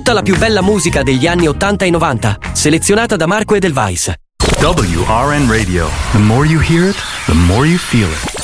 Tutta la più bella musica degli anni 80 e 90, selezionata da Marco Edelweiss. WRN Radio. The more you hear it, the more you feel it.